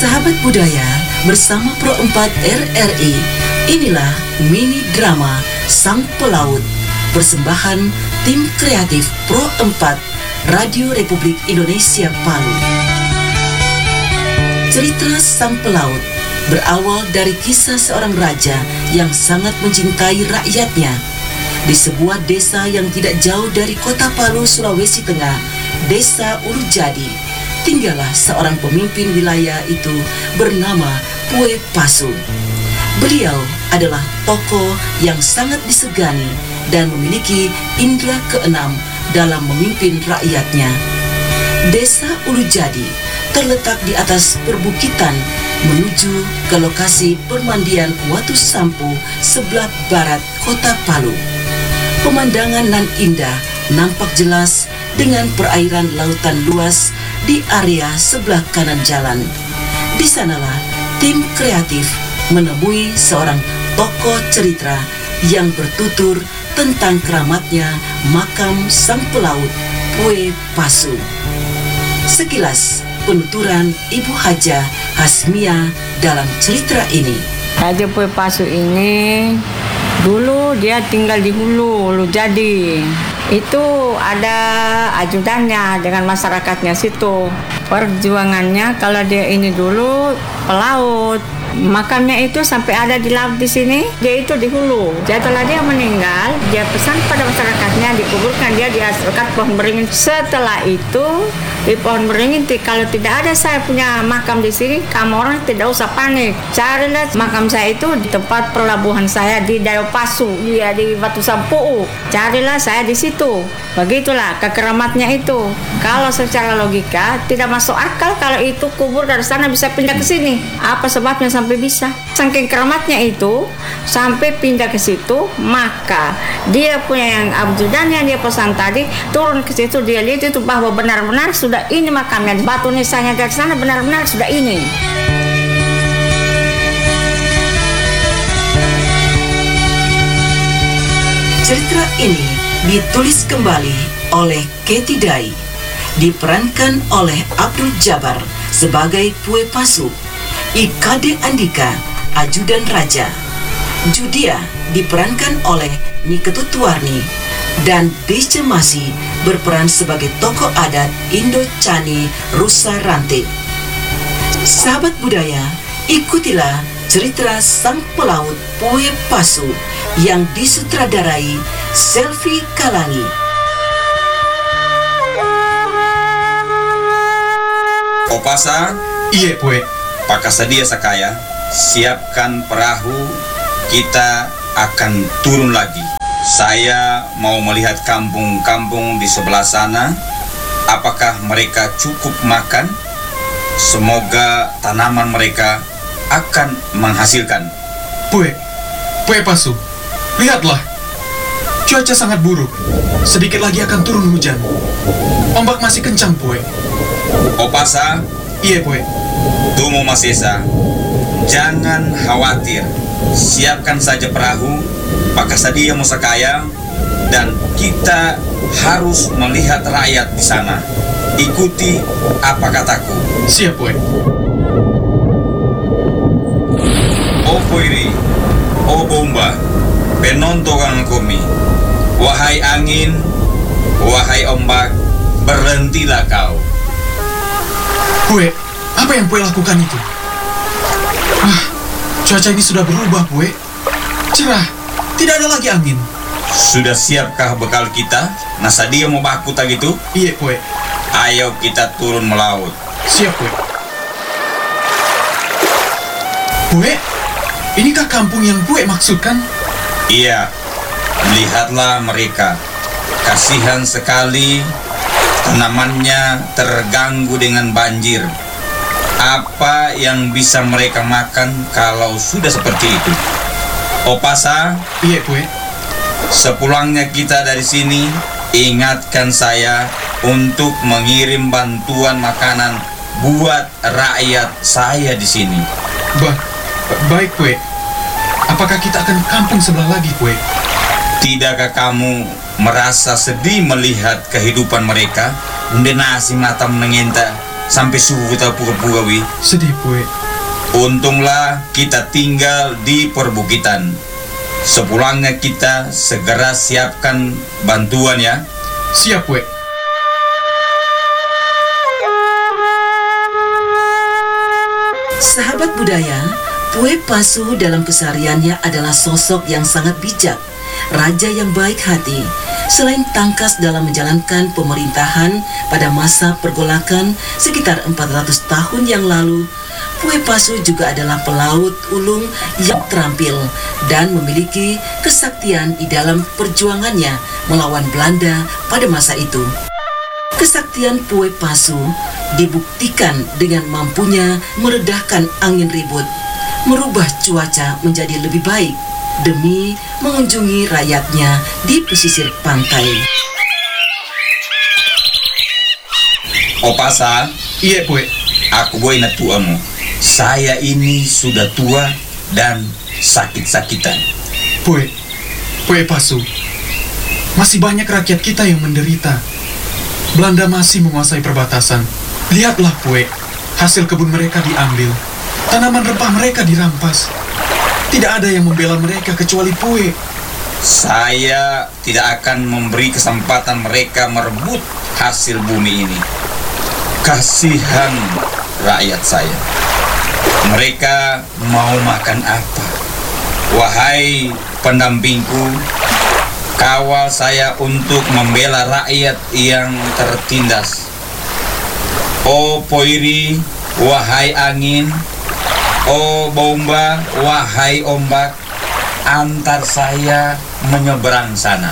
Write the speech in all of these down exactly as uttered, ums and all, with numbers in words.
Sahabat budaya, bersama Pro empat R R I, inilah mini drama Sang Pelaut, persembahan tim kreatif Pro empat Radio Republik Indonesia Palu. Cerita Sang Pelaut berawal dari kisah seorang raja yang sangat mencintai rakyatnya. Di sebuah desa yang tidak jauh dari kota Palu, Sulawesi Tengah, Desa Ulujadi, tinggallah seorang pemimpin wilayah itu bernama Pue Pasu. Beliau adalah tokoh yang sangat disegani dan memiliki indera keenam dalam memimpin rakyatnya. Desa Ulujadi terletak di atas perbukitan menuju ke lokasi permandian Watu Sampu sebelah barat kota Palu. Pemandangan nan indah nampak jelas dengan perairan lautan luas di area sebelah kanan jalan. Di sanalah tim kreatif menemui seorang tokoh cerita yang bertutur tentang keramatnya makam Sang Pelaut Pue Pasu. Sekilas penuturan Ibu Hajah Hasmia dalam cerita ini. Raja Pue Pasu ini dulu dia tinggal di Hulu, Hulu Jadi. Itu ada ajudannya dengan masyarakatnya situ. Perjuangannya kalau dia ini dulu pelaut. Makamnya itu sampai ada di laut di sini. Dia itu di Hulu. Setelah dia meninggal, dia pesan pada masyarakatnya dikuburkan dia di dekat pohon beringin. Setelah itu di pohon beringin, kalau tidak ada saya punya makam di sini, kamu orang tidak usah panik. Carilah makam saya itu di tempat pelabuhan saya di Dayo Pasu, ya di Watu Sampu. Carilah saya di situ. Begitulah kekeramatnya itu. Kalau secara logika tidak masuk akal kalau itu kubur dari sana bisa pindah ke sini. Apa sebabnya sampai bisa? Saking keramatnya itu sampai pindah ke situ, maka dia punya yang ajudan yang dia pesan tadi turun ke situ, dia lihat itu bahwa benar-benar sudah ini makamnya, batu nisannya dari sana benar-benar sudah ini. Cerita ini ditulis kembali oleh Keti Dai, diperankan oleh Abdul Jabar sebagai Pue Pasu, Ikade Andika ajudan raja, Judia diperankan oleh Niketut Warni, dan Dece Masi berperan sebagai tokoh adat Indo-Cani Rusa Rante. Sahabat budaya, ikutilah cerita Sang Pelaut Pue Pasu yang disutradarai Selvi Kalangi. Opasa, Iya, Pue. pakasadia sakaya, siapkan perahu, kita akan turun lagi. Saya mau melihat kampung-kampung di sebelah sana. Apakah mereka cukup makan? Semoga tanaman mereka akan menghasilkan. Pue, Pue Pasu, lihatlah. Cuaca sangat buruk. Sedikit lagi akan turun hujan. Ombak masih kencang, Pue. Opasa, Iya, Pue. Tumo Masesa, jangan khawatir. Siapkan saja perahu, pakasadia musakaya, dan kita harus melihat rakyat di sana. Ikuti apa kataku. Siap, Pue. O Poiri, O Bomba, penontongan kami. Wahai angin, wahai ombak, berhentilah kau. Pue, apa yang Pue lakukan itu? Wah, cuaca ini sudah berubah, Pue. Cerah, tidak ada lagi angin. Sudah siapkah bekal kita? Nasa dia mau baku tak gitu? Iya, Pue. Ayo kita turun melaut. Siap, Pue. Pue, inikah kampung yang Pue maksudkan? Iya, lihatlah mereka. Kasihan sekali, tanamannya terganggu dengan banjir. Apa yang bisa mereka makan kalau sudah seperti itu? Opasa, Iya, Pue. sepulangnya kita dari sini, ingatkan saya untuk mengirim bantuan makanan buat rakyat saya di sini. Ba, ba- baik, Pue. Apakah kita akan ke kampung sebelah lagi, Pue? Tidakkah kamu merasa sedih melihat kehidupan mereka? Unde nasi mata menengenta sampai subuh kita puga-puga wi. Sedih, Pue. Untunglah kita tinggal di perbukitan. Sepulangnya kita segera siapkan bantuan ya. Siap, Pue. Sahabat budaya, Pue Pasu dalam kesehariannya adalah sosok yang sangat bijak, raja yang baik hati. Selain tangkas dalam menjalankan pemerintahan pada masa pergolakan sekitar empat ratus tahun yang lalu, Pue Pasu juga adalah pelaut ulung yang terampil dan memiliki kesaktian di dalam perjuangannya melawan Belanda pada masa itu. Kesaktian Pue Pasu dibuktikan dengan mampunya meredahkan angin ribut, merubah cuaca menjadi lebih baik demi mengunjungi rakyatnya di pesisir pantai. Opasa, Iya, Pue. aku boy na tuamu. Saya ini sudah tua dan sakit-sakitan. Pue. Pue Pasu. Masih banyak rakyat kita yang menderita. Belanda masih menguasai perbatasan. Lihatlah, Pue. Hasil kebun mereka diambil. Tanaman rempah mereka dirampas. Tidak ada yang membela mereka kecuali Pue. Saya tidak akan memberi kesempatan mereka merebut hasil bumi ini. Kasihan rakyat saya. Mereka mau makan apa? Wahai pendampingku, kawal saya untuk membela rakyat yang tertindas. Oh Poiri, wahai angin. Oh Bomba, wahai ombak, antar saya menyeberang sana.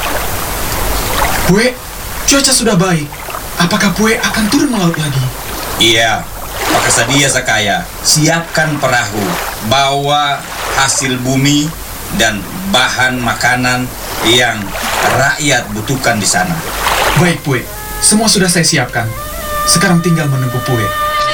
Pue, cuaca sudah baik. Apakah Pue akan turun melaut lagi? Iya, maka sedia Sakaya, siapkan perahu, bawa hasil bumi dan bahan makanan yang rakyat butuhkan di sana. Baik, Pue. Semua sudah saya siapkan. Sekarang tinggal menunggu Pue.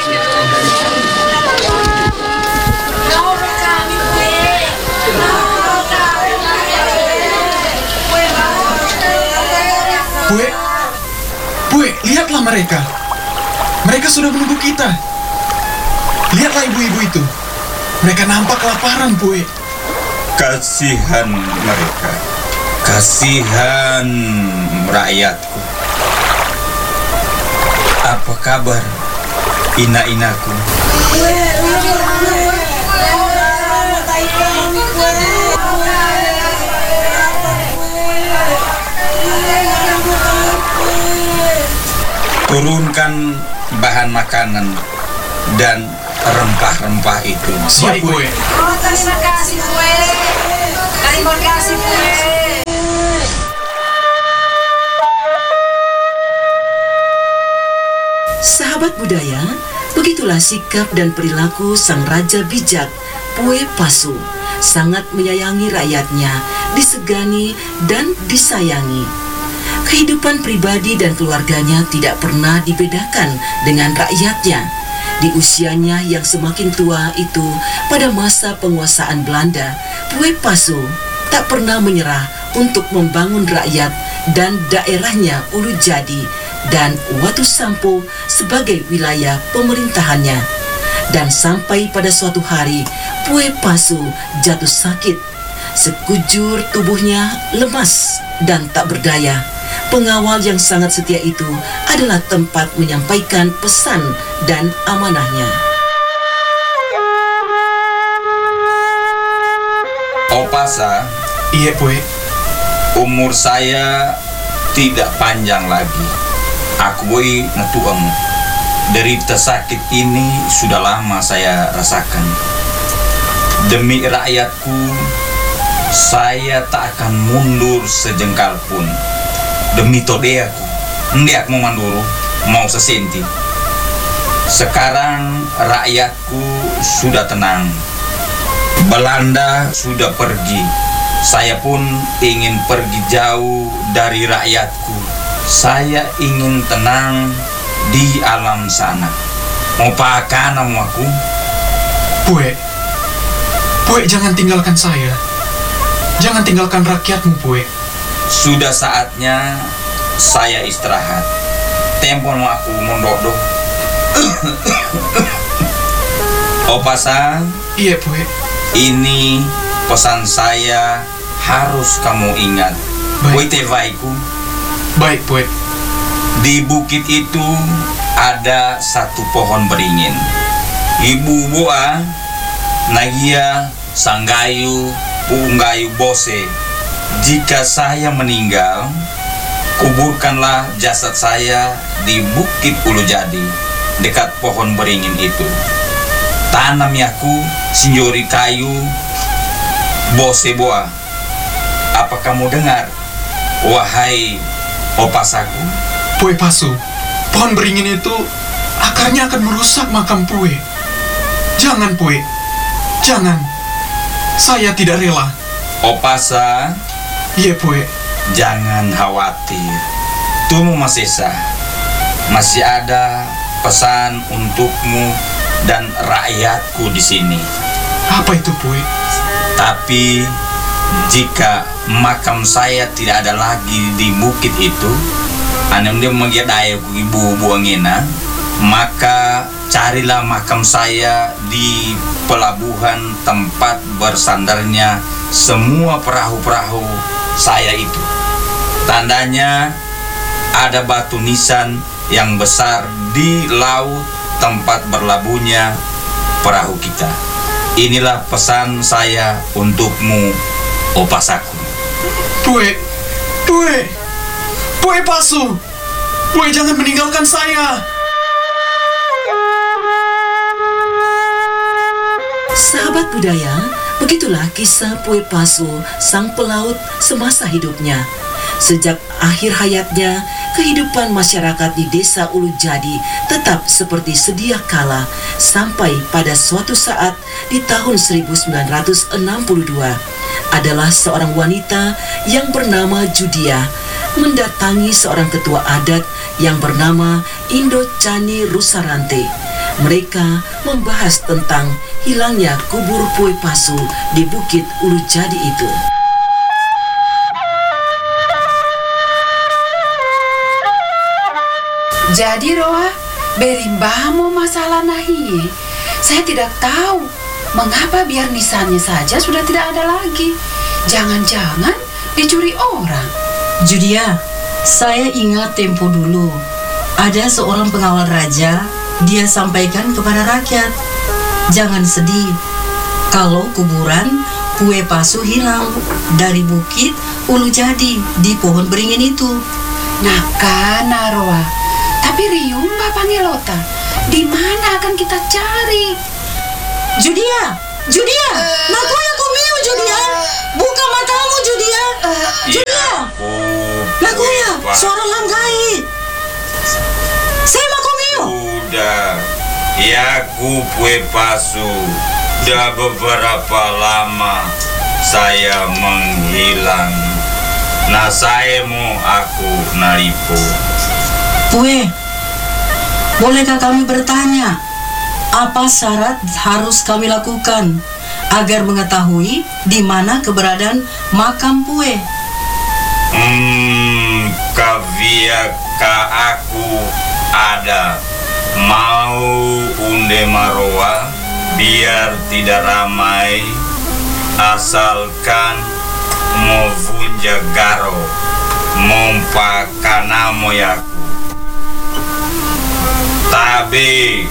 Pue, Pue, lihatlah mereka. Mereka sudah menunggu kita. Lihatlah ibu-ibu itu. Mereka nampak kelaparan, Pue. Kasihan mereka, kasihan rakyatku. Apa kabar ina-inaku? Turunkan bahan makanan dan rempah-rempah itu. Siap, Pue. Oh, terima kasih, Pue. Terima kasih, Pue. Sahabat budaya, begitulah sikap dan perilaku sang raja bijak, Pue Pasu. Sangat menyayangi rakyatnya, disegani dan disayangi. Kehidupan pribadi dan keluarganya tidak pernah dibedakan dengan rakyatnya. Di usianya yang semakin tua itu, pada masa penguasaan Belanda, Pue Pasu tak pernah menyerah untuk membangun rakyat dan daerahnya Ulu Jadi dan Watu Sampo sebagai wilayah pemerintahannya. Dan sampai pada suatu hari, Pue Pasu jatuh sakit. Sekujur tubuhnya lemas dan tak berdaya. Pengawal yang sangat setia itu adalah tempat menyampaikan pesan dan amanahnya. Opasa, Iya, Pue. umur saya tidak panjang lagi. Aku boy natuamu. Derita sakit ini sudah lama saya rasakan. Demi rakyatku, saya tak akan mundur sejengkal pun. Demi todeaku, hendak mau manduru, mau sesenti. Sekarang rakyatku sudah tenang. Belanda sudah pergi. Saya pun ingin pergi jauh dari rakyatku. Saya ingin tenang di alam sana. Mau pakai nama aku? Pue. Pue, jangan tinggalkan saya. Jangan tinggalkan rakyatmu, Pue. Sudah saatnya saya istirahat. Tempo aku mondodo. Opasa, Iya, Pue. ini pesan saya harus kamu ingat. Baik. Witevaiku, Baik, Pue. di bukit itu ada satu pohon beringin. Ibu Boa, Nagia, Sanggayu, Punggayu Bose. Jika saya meninggal, kuburkanlah jasad saya di Bukit Ulu Jadi, dekat pohon beringin itu. Tanam yaku sinjori kayu Bose Boa. Apa kamu dengar, wahai opasaku? Pue Pasu, pohon beringin itu akarnya akan merusak makam Pue. Jangan, Pue. Jangan. Saya tidak rela. Opasa, Iya, Pue. jangan khawatir. Tumu Masesa, masih ada pesan untukmu dan rakyatku di sini. Apa itu, Pue? Tapi jika makam saya tidak ada lagi di bukit itu, anem dia mengiadai ibu buangina, maka carilah makam saya di pelabuhan tempat bersandarnya semua perahu-perahu saya itu. Tandanya ada batu nisan yang besar di laut tempat berlabuhnya perahu kita. Inilah pesan saya untukmu, opasaku. Pue. Pue. Pue Pasu. Pue, jangan meninggalkan saya. Sahabat budaya, begitulah kisah Pue Pasu, sang pelaut semasa hidupnya. Sejak akhir hayatnya, kehidupan masyarakat di desa Ulu Jadi tetap seperti sedia kala sampai pada suatu saat di tahun seribu sembilan ratus enam puluh dua adalah seorang wanita yang bernama Judia mendatangi seorang ketua adat yang bernama Indo Cani Rusarante. Mereka membahas tentang hilangnya kubur Pue Pasu di Bukit Ulu Jadi itu. Jadi Roa, berimbamu masalah nahi. Saya tidak tahu mengapa biar nisannya saja sudah tidak ada lagi. Jangan-jangan dicuri orang. Judia, saya ingat tempo dulu. Ada seorang pengawal raja, dia sampaikan kepada rakyat, jangan sedih kalau kuburan Pue Pasu hilang dari Bukit Ulu Jadi di pohon beringin itu. Nah kan, Roa. Tapi Riumba Pangelota, di mana akan kita cari? Judia, Judia, naku ya kumiu Judia, buka matamu Judia, Judia, naku ya, suara langgai. Saya mau kumiu. Udah, ya ku Pue Pasu. Udah beberapa lama saya menghilang. Nah saya mau aku naripu. Pue, bolehkah kami bertanya, apa syarat harus kami lakukan agar mengetahui di mana keberadaan makam Pue? Hmm, kavia ka aku ada mau unde maroa biar tidak ramai, asalkan mau vunja garo mompakanamo yaku. Tabe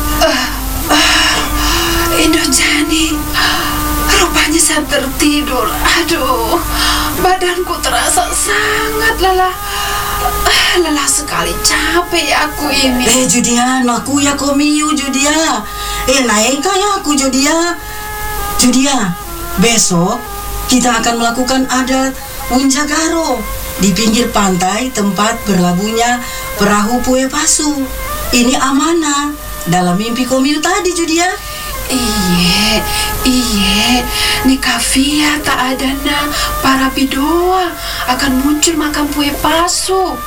Indo Jani, rupanya saya tertidur. Aduh, badanku terasa sangat lelah. Ah, lelah sekali, capek aku ini. Eh Judia, naku ya komiu Judia. Eh naik kaya aku Judia. Judia, besok kita akan melakukan adat Unjagaro di pinggir pantai tempat berlabuhnya perahu Pue Pasu. Ini amanah dalam mimpi komiu tadi Judia. Iye, iye, ni kafia tak ada na para bidoa akan muncul makam Pue Pasu.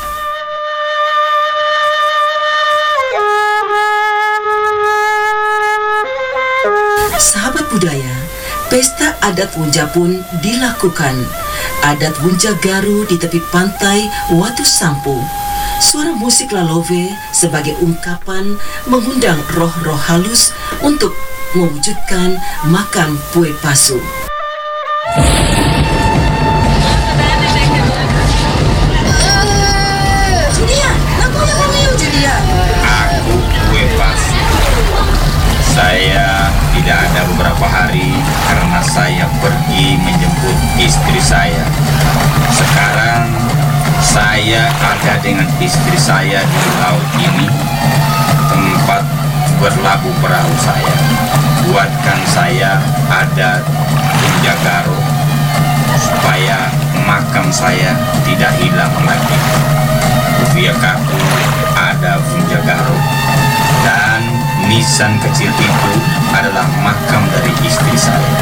Sahabat budaya, pesta adat Wunja pun dilakukan. Adat Wunja Garu di tepi pantai Watu Sampu. Suara musik lalove sebagai ungkapan mengundang roh-roh halus untuk mewujudkan makam Pue Pasu. Judia, lakunya Komiu Judia. Aku Pue Pasu. Saya tidak ada beberapa hari karena saya pergi menjemput istri saya. Sekarang saya ada dengan istri saya di laut ini, tempat berlabuh perahu saya. Buatkan saya ada Punjagaro supaya makam saya tidak hilang lagi. Ubiakaku ada Punjagaro, dan nisan kecil itu adalah makam dari istri saya.